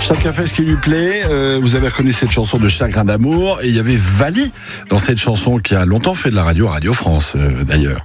Chacun fait ce qui lui plaît. Vous avez reconnu cette chanson de Chagrin d'amour. Et il y avait Vali dans cette chanson qui a longtemps fait de la radio, Radio France d'ailleurs.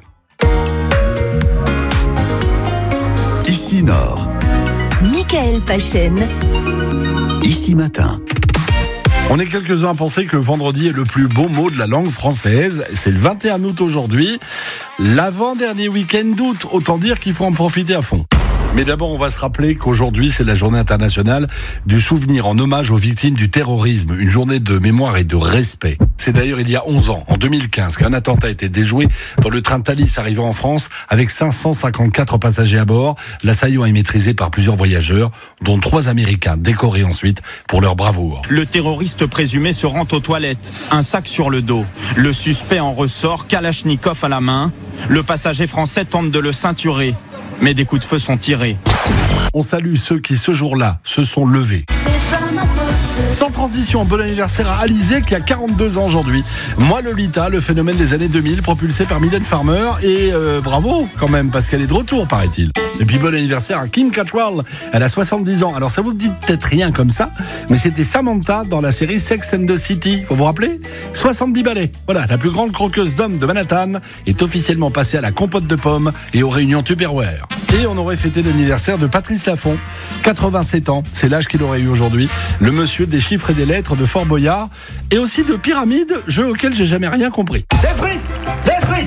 Ici Nord. Michael Pachen. Ici Matin. On est quelques-uns à penser que vendredi est le plus beau mot de la langue française. C'est le 21 août aujourd'hui. L'avant-dernier week-end d'août. Autant dire qu'il faut en profiter à fond. Mais d'abord, on va se rappeler qu'aujourd'hui, c'est la journée internationale du souvenir en hommage aux victimes du terrorisme. Une journée de mémoire et de respect. C'est d'ailleurs il y a 11 ans, en 2015, qu'un attentat a été déjoué dans le train Thalys arrivant en France avec 554 passagers à bord. L'assaillant est maîtrisé par plusieurs voyageurs, dont 3 Américains, décorés ensuite pour leur bravoure. Le terroriste présumé se rend aux toilettes, un sac sur le dos. Le suspect en ressort, Kalachnikov à la main. Le passager français tente de le ceinturer. Mais des coups de feu sont tirés. On salue ceux qui, ce jour-là, se sont levés. Sans transition, bon anniversaire à Alizé qui a 42 ans aujourd'hui. Moi, Lolita, le phénomène des années 2000, propulsé par Mylène Farmer. Et bravo quand même, parce qu'elle est de retour, paraît-il. Et puis bon anniversaire à Kim Cattrall, elle a 70 ans. Alors ça vous dit peut-être rien comme ça, mais c'était Samantha dans la série Sex and the City. Faut vous rappeler 70 balais. Voilà, la plus grande croqueuse d'hommes de Manhattan est officiellement passée à la compote de pommes et aux réunions Tupperware. Et on aurait fêté l'anniversaire de Patrice Laffont, 87 ans, c'est l'âge qu'il aurait eu aujourd'hui. Le monsieur des chiffres et des lettres de Fort Boyard et aussi de Pyramide, jeu auquel j'ai jamais rien compris. Des frites.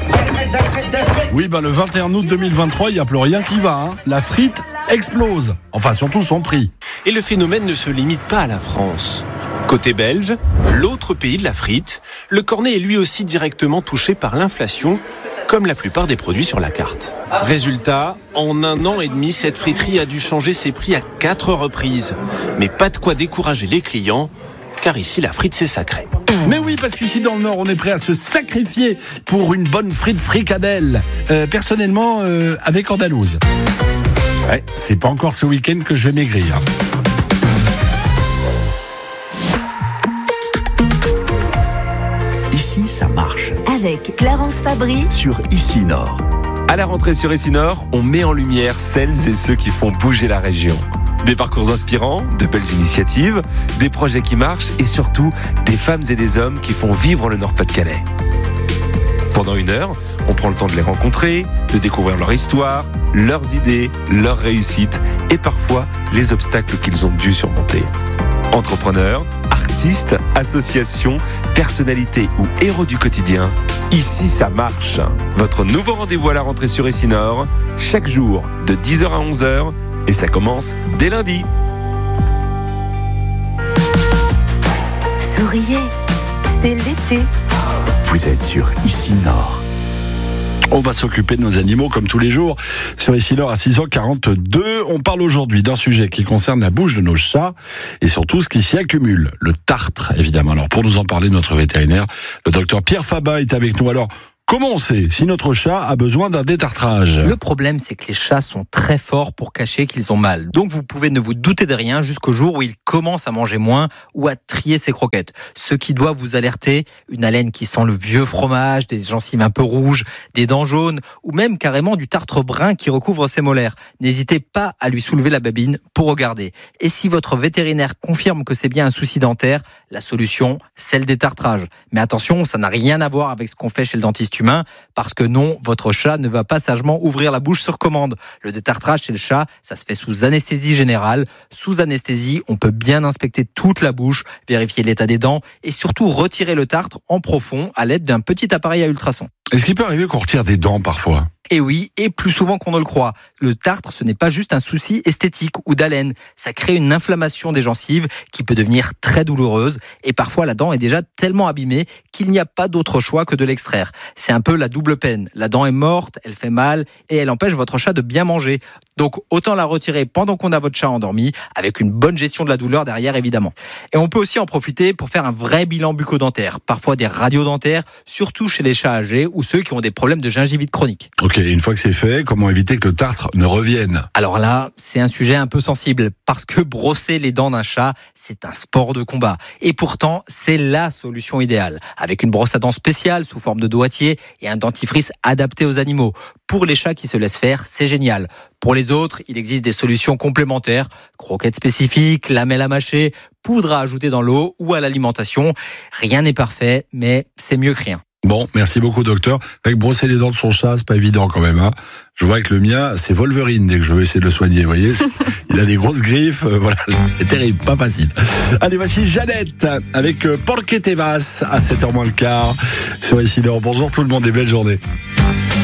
Oui, le 21 août 2023, il n'y a plus rien qui va. La frite explose. Enfin, surtout son prix. Et le phénomène ne se limite pas à la France. Côté belge, l'autre pays de la frite, le cornet est lui aussi directement touché par l'inflation, comme la plupart des produits sur la carte. Résultat, en 1 an et demi, cette friterie a dû changer ses prix à 4 reprises. Mais pas de quoi décourager les clients, car ici la frite c'est sacré. Mais oui, parce qu'ici dans le Nord, on est prêt à se sacrifier pour une bonne frite fricadelle. Personnellement, avec andalouse. Ouais, c'est pas encore ce week-end que je vais maigrir. Ici, ça marche. Avec Clarence Fabry Sur Ici Nord. À la rentrée sur Ici Nord, on met en lumière celles et ceux qui font bouger la région. Des parcours inspirants, de belles initiatives, des projets qui marchent et surtout des femmes et des hommes qui font vivre le Nord-Pas-de-Calais. Pendant 1 heure, on prend le temps de les rencontrer, de découvrir leur histoire, leurs idées, leurs réussites et parfois les obstacles qu'ils ont dû surmonter. Entrepreneurs, artistes, associations, personnalités ou héros du quotidien, ici ça marche. Votre nouveau rendez-vous à la rentrée sur Ici Nord, chaque jour de 10h à 11h et ça commence dès lundi. Souriez, c'est l'été. Vous êtes sur Ici Nord. On va s'occuper de nos animaux comme tous les jours. Sur Ici Nord à 6h42, on parle aujourd'hui d'un sujet qui concerne la bouche de nos chats et surtout ce qui s'y accumule, le tartre évidemment. Alors pour nous en parler, notre vétérinaire, le docteur Pierre Fabat est avec nous. Alors comment on sait si notre chat a besoin d'un détartrage ? Le problème, c'est que les chats sont très forts pour cacher qu'ils ont mal. Donc vous pouvez ne vous douter de rien jusqu'au jour où ils commencent à manger moins ou à trier ses croquettes. Ce qui doit vous alerter, une haleine qui sent le vieux fromage, des gencives un peu rouges, des dents jaunes ou même carrément du tartre brun qui recouvre ses molaires. N'hésitez pas à lui soulever la babine pour regarder. Et si votre vétérinaire confirme que c'est bien un souci dentaire, la solution, c'est le détartrage. Mais attention, ça n'a rien à voir avec ce qu'on fait chez le dentiste humain, parce que non, votre chat ne va pas sagement ouvrir la bouche sur commande. Le détartrage chez le chat, ça se fait sous anesthésie générale. Sous anesthésie, on peut bien inspecter toute la bouche, vérifier l'état des dents et surtout retirer le tartre en profond à l'aide d'un petit appareil à ultrasons. Est-ce qu'il peut arriver qu'on retire des dents parfois ? Et oui, et plus souvent qu'on ne le croit. Le tartre, ce n'est pas juste un souci esthétique ou d'haleine. Ça crée une inflammation des gencives qui peut devenir très douloureuse. Et parfois, la dent est déjà tellement abîmée qu'il n'y a pas d'autre choix que de l'extraire. C'est un peu la double peine. La dent est morte, elle fait mal et elle empêche votre chat de bien manger. Donc, autant la retirer pendant qu'on a votre chat endormi, avec une bonne gestion de la douleur derrière, évidemment. Et on peut aussi en profiter pour faire un vrai bilan bucco-dentaire. Parfois des radiodentaires, surtout chez les chats âgés ou ceux qui ont des problèmes de gingivite chronique. Ok, une fois que c'est fait, comment éviter que le tartre ne revienne ? Alors là, c'est un sujet un peu sensible, parce que brosser les dents d'un chat, c'est un sport de combat. Et pourtant, c'est la solution idéale. Avec une brosse à dents spéciale sous forme de doigtier et un dentifrice adapté aux animaux. Pour les chats qui se laissent faire, c'est génial. Pour les autres, il existe des solutions complémentaires. Croquettes spécifiques, lamelles à mâcher, poudre à ajouter dans l'eau ou à l'alimentation. Rien n'est parfait, mais c'est mieux que rien. Bon, merci beaucoup docteur. Avec brosser les dents de son chat, c'est pas évident quand même. Je vois que le mien, c'est Wolverine dès que je veux essayer de le soigner. Vous voyez, il a des grosses griffes. Voilà, c'est terrible, pas facile. Allez, voici Jeannette avec Porque te vas à 7h moins le quart sur Ici Nord. Bonjour tout le monde et belle journée.